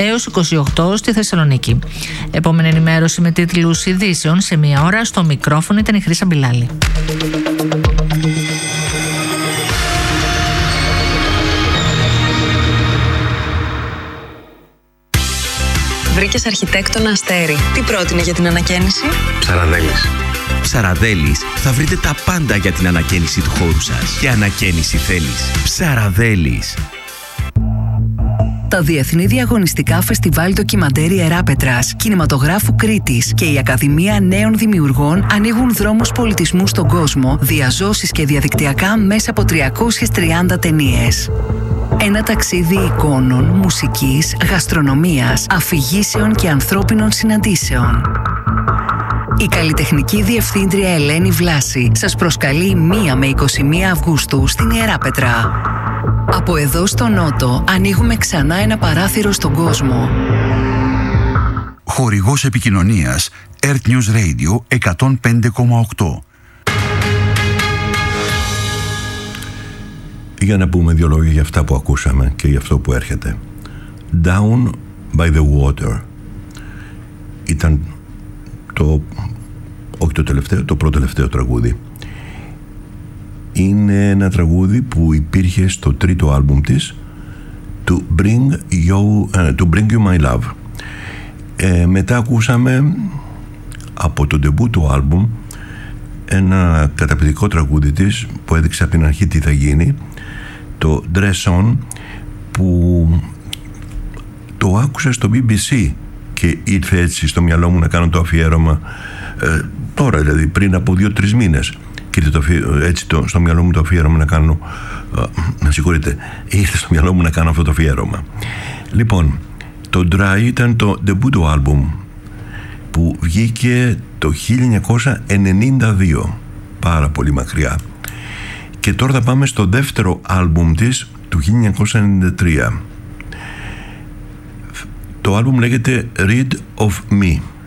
έως 28 στη Θεσσαλονίκη. Επόμενη ενημέρωση με τίτλους ειδήσεων σε 1 ώρα. Στο μικρόφωνο ήταν η Χρύσα Μπιλάλη. Βρήκες αρχιτέκτονα Αστέρι. Τι πρότεινε για την ανακαίνιση? Ψαραδέλης. Ψαραδέλης, θα βρείτε τα πάντα για την ανακαίνιση του χώρου σας. Και ανακαίνιση θέλεις. Ψαραδέλης. Τα Διεθνή Διαγωνιστικά Φεστιβάλ Ντοκιμαντέρ Ιεράπετρας, Κινηματογράφου Κρήτης και η Ακαδημία Νέων Δημιουργών ανοίγουν δρόμους πολιτισμού στον κόσμο, διαζώσεις και διαδικτυακά μέσα από 330 ταινίες. Ένα ταξίδι εικόνων, μουσικής, γαστρονομίας, αφηγήσεων και ανθρώπινων συναντήσεων. Η καλλιτεχνική διευθύντρια Ελένη Βλάση σας προσκαλεί 1 με 21 Αυγούστου στην Ιεράπετρα. Από εδώ στο Νότο ανοίγουμε ξανά ένα παράθυρο στον κόσμο. Χορηγός επικοινωνίας Earth News Radio 105,8. Για να πούμε 2 λόγια για αυτά που ακούσαμε και για αυτό που έρχεται. Down by the Water ήταν το πρώτο τελευταίο τραγούδι. Είναι ένα τραγούδι που υπήρχε στο 3ο άλμπουμ της, To Bring You My Love. Μετά ακούσαμε από το debut του άλμπουμ ένα καταπληκτικό τραγούδι της που έδειξε από την αρχή τι θα γίνει, το Dress On, που το άκουσα στο BBC και ήρθε έτσι στο μυαλό μου να κάνω το αφιέρωμα τώρα, δηλαδή πριν από 2-3 μήνες, και έτσι στο μυαλό μου το αφιέρωμα να κάνω ήρθε στο μυαλό μου να κάνω αυτό το αφιέρωμα. Λοιπόν, το Dry ήταν το debut του άλμπουμ που βγήκε το 1992, πάρα πολύ μακριά, και τώρα θα πάμε στο δεύτερο άλμπουμ της του 1993. Το άλμπουμ λέγεται Read of Me.